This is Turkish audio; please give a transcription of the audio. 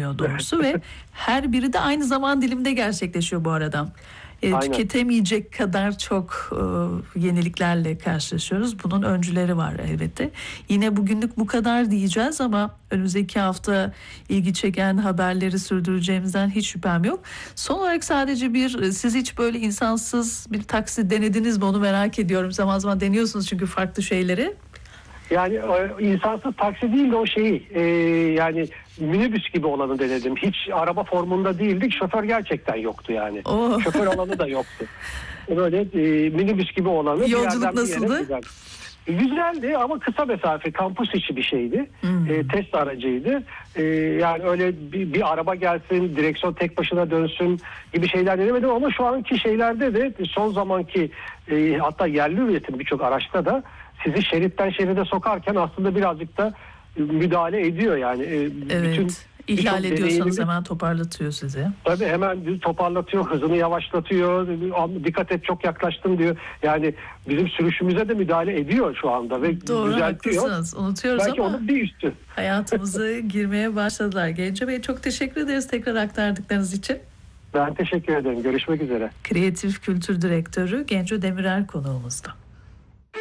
olmuyor doğrusu ve her biri de aynı zaman dilimde gerçekleşiyor bu arada. Tüketemeyecek kadar çok yeniliklerle karşılaşıyoruz. Bunun öncüleri var elbette. Yine bugünlük bu kadar diyeceğiz ama önümüzdeki hafta ilgi çeken haberleri sürdüreceğimizden hiç şüphem yok. Son olarak sadece siz hiç böyle insansız bir taksi denediniz mi, onu merak ediyorum. Zaman zaman deniyorsunuz çünkü farklı şeyleri. Yani insansız taksi değil de o şeyi yani minibüs gibi olanı denedim. Hiç araba formunda değildik. Şoför gerçekten yoktu yani. Şoför alanı da yoktu. Böyle minibüs gibi olanı. Yolculuk nasıldı? Güzeldi ama kısa mesafe, kampüs içi bir şeydi. Test aracıydı. Yani öyle bir araba gelsin, direksiyon tek başına dönsün gibi şeyler denemedim ama şu anki şeylerde de son zamanki hatta yerli üretim birçok araçta da sizi şeritten şeride sokarken aslında birazcık da müdahale ediyor yani. Evet. İhlal ediyorsanız hemen toparlatıyor sizi. Tabii hemen toparlatıyor, hızını yavaşlatıyor. Dikkat et, çok yaklaştın diyor. Yani bizim sürüşümüze de müdahale ediyor şu anda ve doğru, düzeltiyor. Haklısınız. Unutuyoruz belki ama onun bir üstü. hayatımıza girmeye başladılar. Genco Bey, çok teşekkür ederiz tekrar aktardıklarınız için. Ben teşekkür ederim. Görüşmek üzere. Kreatif Kültür Direktörü Genco Demirer konuğumuzdu.